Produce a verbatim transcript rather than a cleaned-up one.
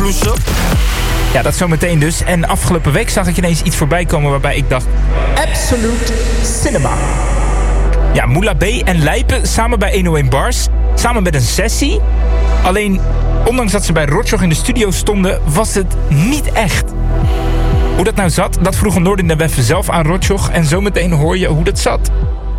Exclusive. Ja, dat zometeen dus. En afgelopen week zag ik ineens iets voorbij komen waarbij ik dacht... Absolute Cinema. Ja, Moula B en Lijpen samen bij honderdéén Bars. Samen met een sessie. Alleen, ondanks dat ze bij Rotjoch in de studio stonden, was het niet echt. Hoe dat nou zat, dat vroeg Noord in de Weffe zelf aan Rotjoch. En zometeen hoor je hoe dat zat.